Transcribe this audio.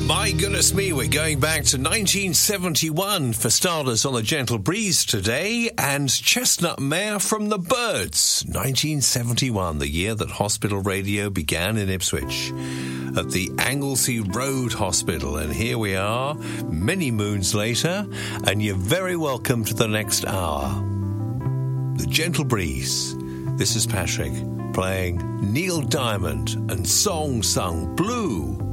My goodness me, we're going back to 1971 for starters on the Gentle Breeze today, and Chestnut Mare from the Byrds. 1971, the year that hospital radio began in Ipswich at the Anglesey Road Hospital. And here we are, many moons later, and you're very welcome to the next hour. The Gentle Breeze. This is Patrick playing Neil Diamond and song sung Blue.